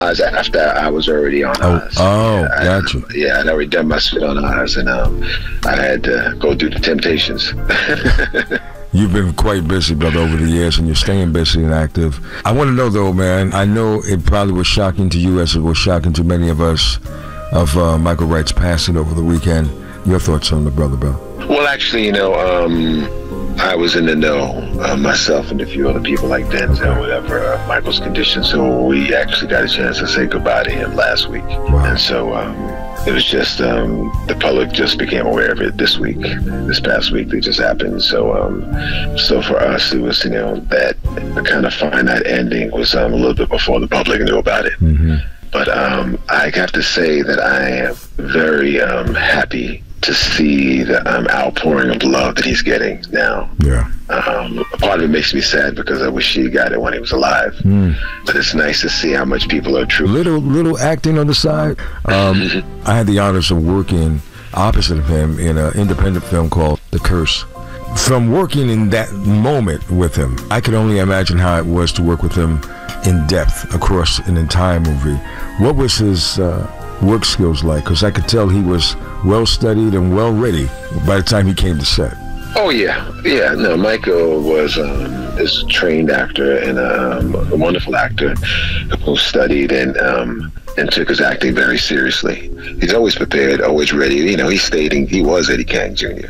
after I was already on Oz. Gotcha. I'd already done my spit on Oz, and I had to go through the Temptations. You've been quite busy, brother, over the years, and you're staying busy and active. I want to know, though, man, I know it probably was shocking to you as it was shocking to many of us of Michael Wright's passing over the weekend. Your thoughts on the brother? Well, actually, I was in the know, myself and a few other people like Denzel, whatever, Michael's condition. So we actually got a chance to say goodbye to him last week. Wow. And so it was just, the public just became aware of it this past week. It just happened. So for us, it was, that the kind of finite ending was a little bit before the public knew about it. Mm-hmm. But I have to say that I am very happy to see the outpouring of love that he's getting now. Yeah. Part of it makes me sad because I wish he got it when he was alive. But it's nice to see how much people are true. Little acting on the side. I had the honors of working opposite of him in an independent film called The Curse. From working in that moment with him, I could only imagine how it was to work with him in depth across an entire movie. What was his work skills like? Because I could tell he was well studied and well ready by the time he came to set. Oh yeah. No, Michael was is a trained actor and a wonderful actor who studied and took his acting very seriously. He's always prepared, always ready. He was Eddie King Jr.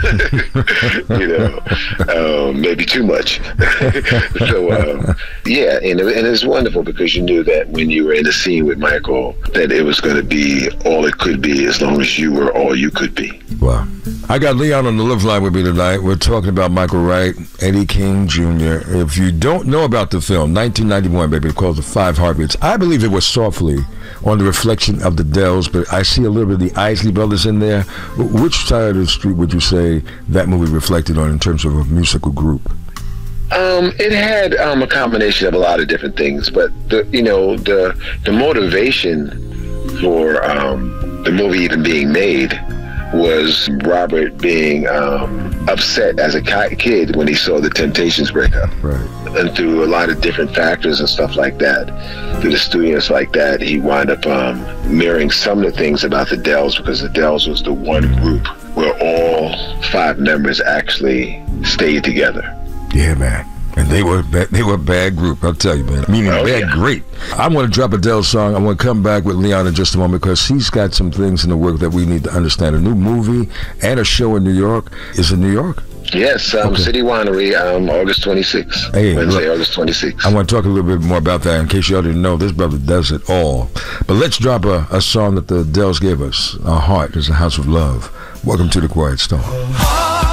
Maybe too much. So and it's wonderful because you knew that when you were in the scene with Michael, that it was going to be all it could be as long as you were all you could be. Wow. I got Leon on the live line with me tonight. We're talking about Michael Wright, Eddie King Jr. If you don't know about the film, 1991, baby, it's called The Five Heartbeats. I believe it was softly on the reflection of the Dells, but I see a little bit of the Isley Brothers in there. Which side of the street would you say that movie reflected on in terms of a musical group? It had a combination of a lot of different things, but the motivation for the movie even being made was Robert being upset as a kid when he saw the Temptations break up. Right. And through a lot of different factors and stuff like that, through the studios like that, he wound up mirroring some of the things about the Dells, because the Dells was the one group where all five members actually stayed together. Yeah, man. And they were a bad group, I'll tell you, man. Meaning great. I want to drop a Dell song. I want to come back with Leon in just a moment because he's got some things in the work that we need to understand. A new movie and a show in New York. Is it New York? Yes, City Winery, August 26th. Wednesday, August 26th. I want to talk a little bit more about that in case y'all didn't know. This brother does it all. But let's drop a song that the Dells gave us. Our Heart is a House of Love. Welcome to The Quiet Storm.